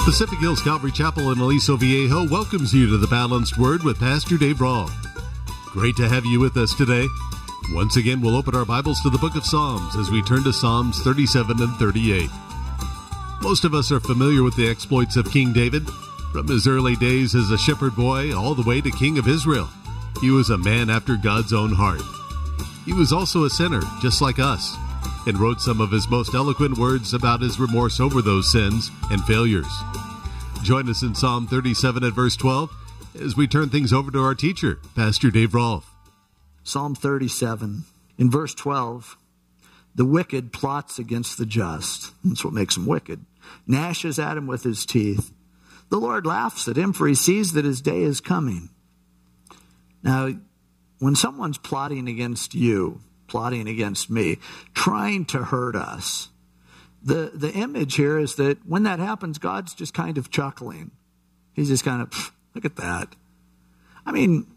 Pacific Hills Calvary Chapel in Aliso Viejo welcomes you to the Balanced Word with Pastor Dave Rolfe. Great to have you with us today. Once again, we'll open our Bibles to the book of Psalms as we turn to Psalms 37 and 38. Most of us are familiar with the exploits of King David, from his early days as a shepherd boy all the way to King of Israel. He was a man after God's own heart. He was also a sinner, just like us, and wrote some of his most eloquent words about his remorse over those sins and failures. Join us in Psalm 37 at verse 12 as we turn things over to our teacher, Pastor Dave Rolfe. Psalm 37, in verse 12, the wicked plots against the just. That's what makes him wicked. Gnashes at him with his teeth. The Lord laughs at him, for he sees that his day is coming. Now, when someone's plotting against you, plotting against me, trying to hurt us, the image here is that when that happens, God's just kind of chuckling. He's just kind of, look at that. I mean,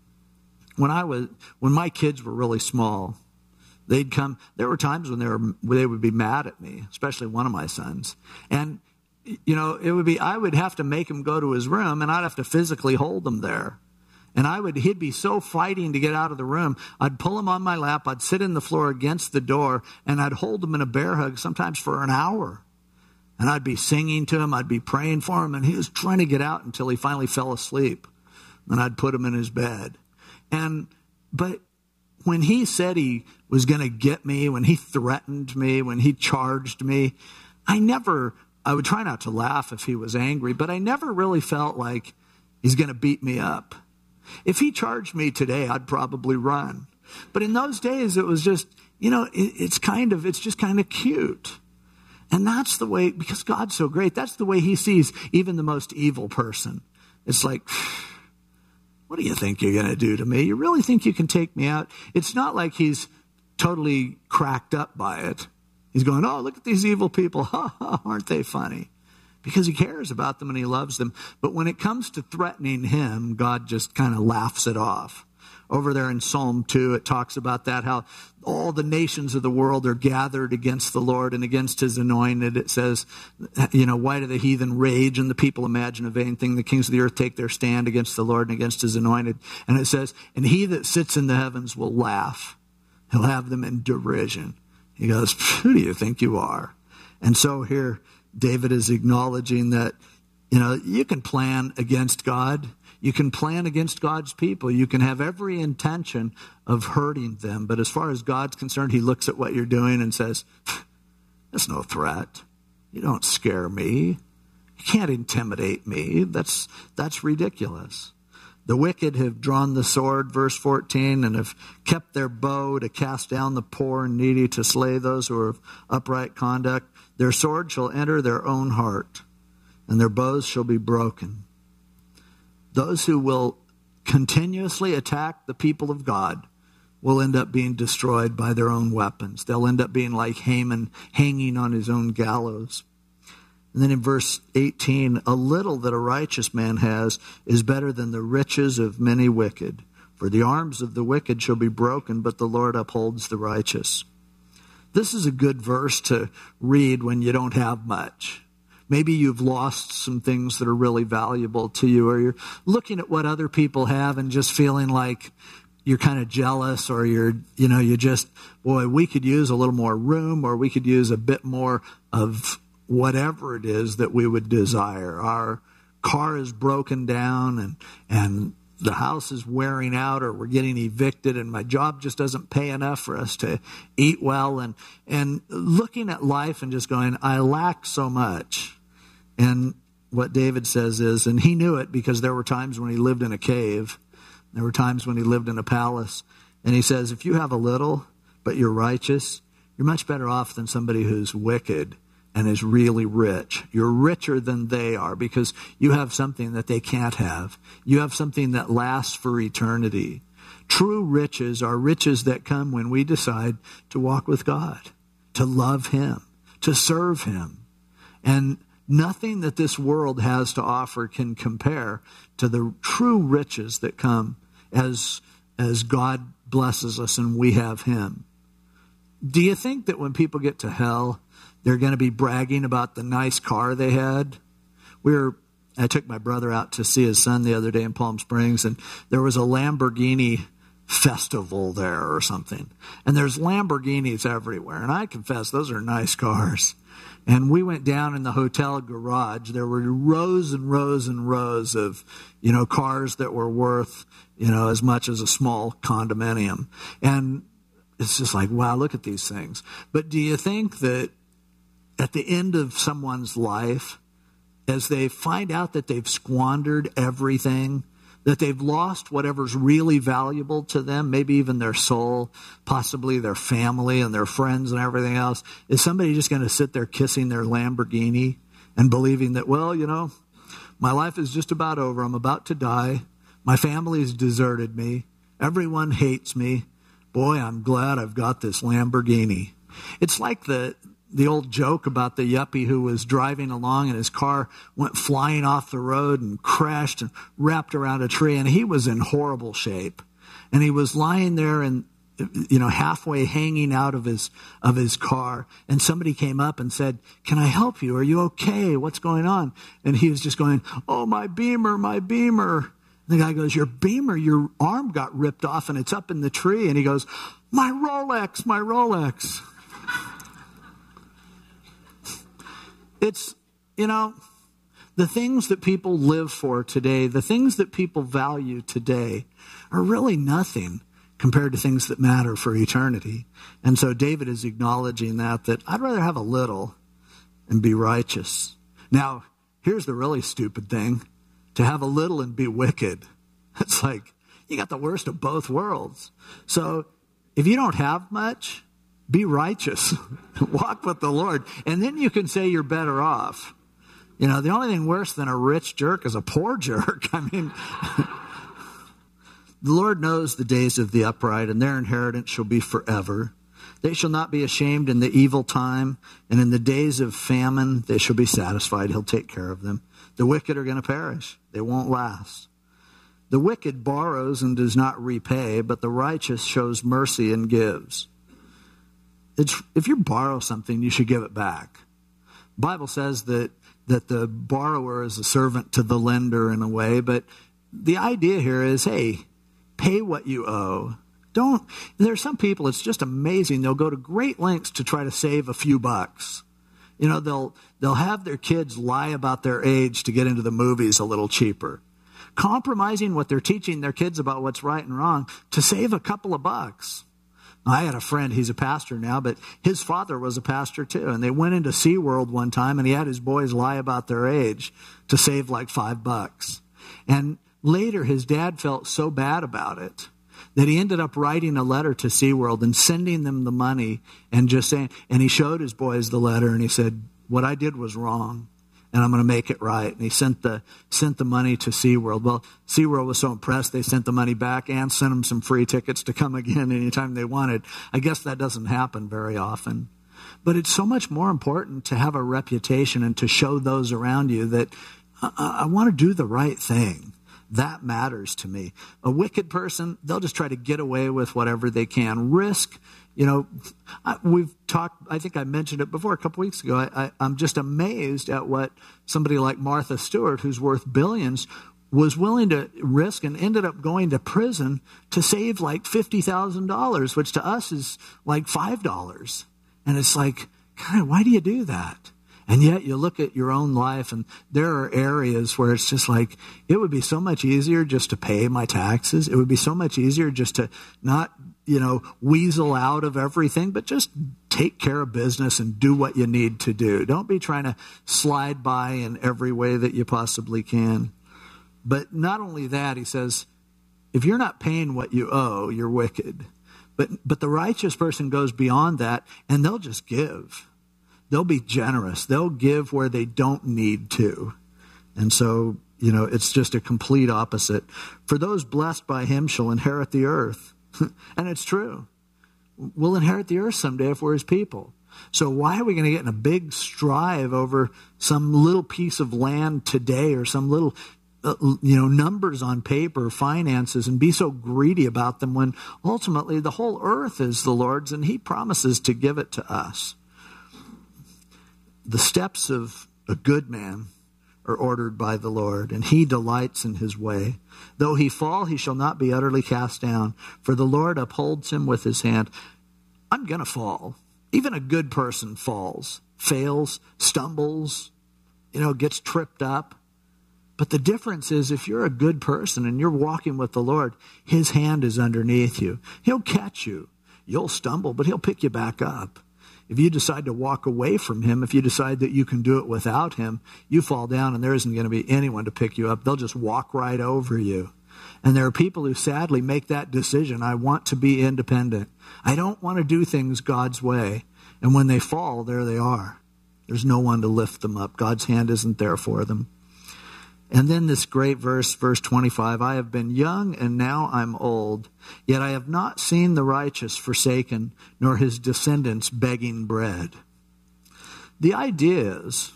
when my kids were really small, they'd come. There were times when they would be mad at me, especially one of my sons. And you know, I would have to make him go to his room, and I'd have to physically hold him there. And he'd be so fighting to get out of the room. I'd pull him on my lap. I'd sit in the floor against the door, and I'd hold him in a bear hug sometimes for an hour. And I'd be singing to him. I'd be praying for him, and he was trying to get out until he finally fell asleep. And I'd put him in his bed. But when he said he was going to get me, when he threatened me, when he charged me, I would try not to laugh if he was angry, but I never really felt like he's going to beat me up. If he charged me today, I'd probably run. But in those days, it was just, it's just kind of cute. And that's the way, because God's so great, that's the way he sees even the most evil person. It's like, what do you think you're going to do to me? You really think you can take me out? It's not like he's totally cracked up by it. He's going, oh, look at these evil people. Ha ha, aren't they funny? Because he cares about them and he loves them. But when it comes to threatening him, God just kind of laughs it off. Over there in Psalm 2, it talks about that, how all the nations of the world are gathered against the Lord and against his anointed. It says, why do the heathen rage and the people imagine a vain thing? The kings of the earth take their stand against the Lord and against his anointed. And it says, and he that sits in the heavens will laugh. He'll have them in derision. He goes, who do you think you are? And so here, David is acknowledging that, you can plan against God. You can plan against God's people. You can have every intention of hurting them. But as far as God's concerned, he looks at what you're doing and says, that's no threat. You don't scare me. You can't intimidate me. That's ridiculous. The wicked have drawn the sword, verse 14, and have kept their bow to cast down the poor and needy, to slay those who are of upright conduct. Their sword shall enter their own heart, and their bows shall be broken. Those who will continuously attack the people of God will end up being destroyed by their own weapons. They'll end up being like Haman hanging on his own gallows. And then in verse 18, a little that a righteous man has is better than the riches of many wicked. For the arms of the wicked shall be broken, but the Lord upholds the righteous. This is a good verse to read when you don't have much. Maybe you've lost some things that are really valuable to you, or you're looking at what other people have and just feeling like you're kind of jealous, or you just, boy, we could use a little more room, or we could use a bit more of whatever it is that we would desire. Our car is broken down and the house is wearing out, or we're getting evicted, and my job just doesn't pay enough for us to eat well, and looking at life and just going, I lack so much. And what David says is, and he knew it because there were times when he lived in a cave. There were times when he lived in a palace. And he says, if you have a little, but you're righteous, you're much better off than somebody who's wicked and is really rich. You're richer than they are because you have something that they can't have. You have something that lasts for eternity. True riches are riches that come when we decide to walk with God, to love him, to serve him. And nothing that this world has to offer can compare to the true riches that come as God blesses us and we have him. Do you think that when people get to hell, they're going to be bragging about the nice car they had? I took my brother out to see his son the other day in Palm Springs, and there was a Lamborghini festival there or something. And there's Lamborghinis everywhere. And I confess, those are nice cars. And we went down in the hotel garage. There were rows and rows and rows of, cars that were worth, as much as a small condominium. And it's just like, wow, look at these things. But do you think that at the end of someone's life, as they find out that they've squandered everything, that they've lost whatever's really valuable to them, maybe even their soul, possibly their family and their friends and everything else, is somebody just going to sit there kissing their Lamborghini and believing that, well, my life is just about over. I'm about to die. My family's deserted me. Everyone hates me. Boy, I'm glad I've got this Lamborghini. It's like the old joke about the yuppie who was driving along and his car went flying off the road and crashed and wrapped around a tree, and he was in horrible shape. And he was lying there and halfway hanging out of his car, and somebody came up and said, "Can I help you? Are you okay? What's going on?" And he was just going, "Oh, my Beamer, my Beamer." And the guy goes, "Your Beamer, your arm got ripped off and it's up in the tree." And he goes, "My Rolex, my Rolex." It's, the things that people live for today, the things that people value today are really nothing compared to things that matter for eternity. And so David is acknowledging that I'd rather have a little and be righteous. Now, here's the really stupid thing, to have a little and be wicked. It's like, you got the worst of both worlds. So if you don't have much, be righteous. Walk with the Lord. And then you can say you're better off. The only thing worse than a rich jerk is a poor jerk. I mean, the Lord knows the days of the upright, and their inheritance shall be forever. They shall not be ashamed in the evil time, and in the days of famine they shall be satisfied. He'll take care of them. The wicked are going to perish. They won't last. The wicked borrows and does not repay, but the righteous shows mercy and gives. If you borrow something, you should give it back. The Bible says that the borrower is a servant to the lender in a way, but the idea here is, hey, pay what you owe. There's some people, it's just amazing. They'll go to great lengths to try to save a few bucks. They'll have their kids lie about their age to get into the movies a little cheaper. Compromising what they're teaching their kids about what's right and wrong to save a couple of bucks. I had a friend, he's a pastor now, but his father was a pastor too. And they went into SeaWorld one time and he had his boys lie about their age to save like $5. And later his dad felt so bad about it that he ended up writing a letter to SeaWorld and sending them the money and just saying, and he showed his boys the letter and he said, "What I did was wrong and I'm going to make it right." And he sent the money to SeaWorld. Well, SeaWorld was so impressed, they sent the money back and sent them some free tickets to come again anytime they wanted. I guess that doesn't happen very often. But it's so much more important to have a reputation and to show those around you that I want to do the right thing. That matters to me. A wicked person, they'll just try to get away with whatever they can. Risk. We've talked, I think I mentioned it before a couple weeks ago. I'm just amazed at what somebody like Martha Stewart, who's worth billions, was willing to risk and ended up going to prison to save like $50,000, which to us is like $5. And it's like, God, why do you do that? And yet you look at your own life and there are areas where it's just like, it would be so much easier just to pay my taxes. It would be so much easier just to not, weasel out of everything, but just take care of business and do what you need to do. Don't be trying to slide by in every way that you possibly can. But not only that, he says, if you're not paying what you owe, you're wicked. But the righteous person goes beyond that and they'll just give. They'll be generous. They'll give where they don't need to. And so, it's just a complete opposite. For those blessed by him shall inherit the earth. And it's true. We'll inherit the earth someday if we're his people. So why are we going to get in a big strive over some little piece of land today or some little, numbers on paper, finances, and be so greedy about them when ultimately the whole earth is the Lord's and he promises to give it to us? The steps of a good man are ordered by the Lord, and he delights in his way. Though he fall, he shall not be utterly cast down, for the Lord upholds him with his hand. I'm going to fall. Even a good person falls, fails, stumbles, gets tripped up. But the difference is, if you're a good person and you're walking with the Lord, his hand is underneath you. He'll catch you. You'll stumble, but he'll pick you back up. If you decide to walk away from him, if you decide that you can do it without him, you fall down and there isn't going to be anyone to pick you up. They'll just walk right over you. And there are people who sadly make that decision. I want to be independent. I don't want to do things God's way. And when they fall, there they are. There's no one to lift them up. God's hand isn't there for them. And then this great verse 25, I have been young and now I'm old, yet I have not seen the righteous forsaken, nor his descendants begging bread. The idea is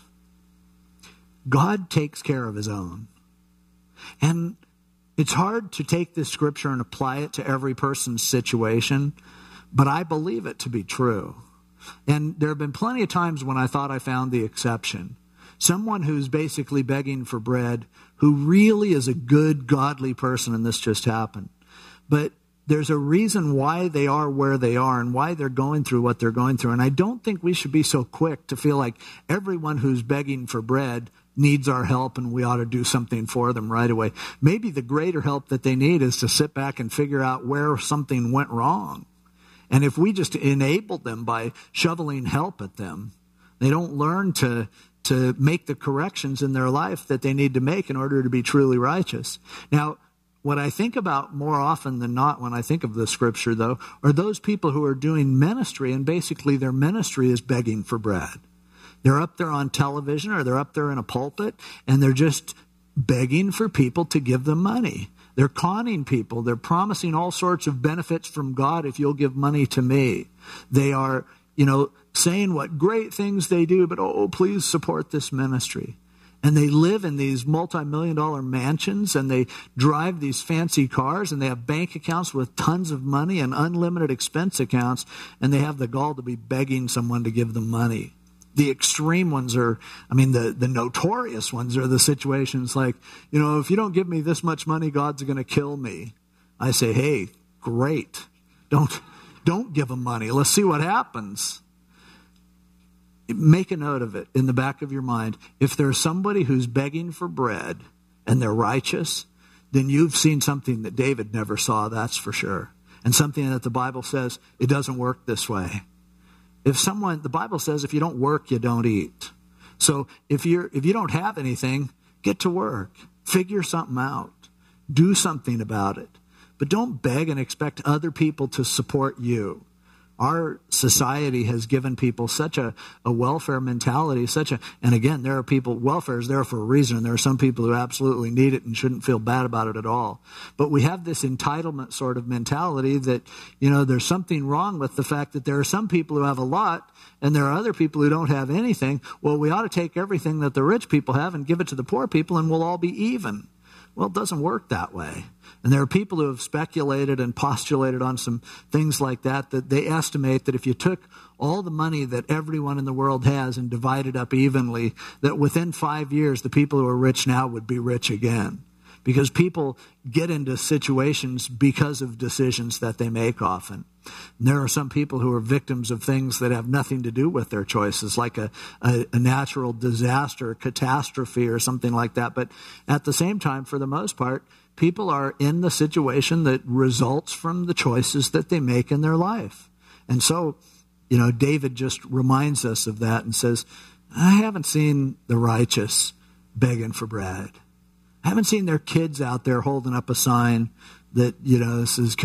God takes care of his own. And it's hard to take this scripture and apply it to every person's situation, but I believe it to be true. And there have been plenty of times when I thought I found the exception. Someone who's basically begging for bread, who really is a good, godly person, and this just happened. But there's a reason why they are where they are and why they're going through what they're going through. And I don't think we should be so quick to feel like everyone who's begging for bread needs our help and we ought to do something for them right away. Maybe the greater help that they need is to sit back and figure out where something went wrong. And if we just enable them by shoveling help at them, they don't learn to make the corrections in their life that they need to make in order to be truly righteous. Now, what I think about more often than not when I think of the scripture, though, are those people who are doing ministry, and basically their ministry is begging for bread. They're up there on television or they're up there in a pulpit, and they're just begging for people to give them money. They're conning people. They're promising all sorts of benefits from God if you'll give money to me. They are, saying what great things they do, but please support this ministry. And they live in these multi-million-dollar mansions, and they drive these fancy cars, and they have bank accounts with tons of money and unlimited expense accounts, and they have the gall to be begging someone to give them money. The extreme ones are, the notorious ones are the situations like, if you don't give me this much money, God's going to kill me. I say, hey, great. Don't give them money. Let's see what happens. Make a note of it in the back of your mind. If there's somebody who's begging for bread and they're righteous, then you've seen something that David never saw, that's for sure. And something that the Bible says, it doesn't work this way. The Bible says if you don't work, you don't eat. So if you don't have anything, get to work. Figure something out. Do something about it. But don't beg and expect other people to support you. Our society has given people such a welfare mentality, and again, there are people, welfare is there for a reason, and there are some people who absolutely need it and shouldn't feel bad about it at all. But we have this entitlement sort of mentality that, there's something wrong with the fact that there are some people who have a lot, and there are other people who don't have anything. Well, we ought to take everything that the rich people have and give it to the poor people, and we'll all be even. Well, it doesn't work that way. And there are people who have speculated and postulated on some things like that they estimate that if you took all the money that everyone in the world has and divided up evenly, that within 5 years, the people who are rich now would be rich again. Because people get into situations because of decisions that they make often. And there are some people who are victims of things that have nothing to do with their choices, like a natural disaster, catastrophe, or something like that. But at the same time, for the most part, people are in the situation that results from the choices that they make in their life. And so, David just reminds us of that and says, I haven't seen the righteous begging for bread. I haven't seen their kids out there holding up a sign that, this is